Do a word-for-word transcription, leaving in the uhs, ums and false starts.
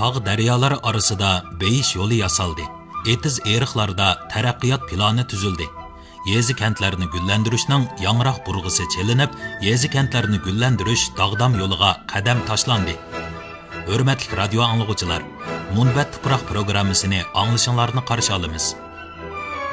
tog' daryolar orasida beyish yo'li yasaldi. Etiz eriqlarda taraqqiyot plani tuzildi. Yezi kentlarini gullandirishning yangroq burg'isi chelinib, yezi kentlarini gullantirish dog'dam yo'liga qadam tashlandi. Hurmatli radio anglag'uchilar, Munbat tuproq programmasini anglashinglarni qarshi olamiz.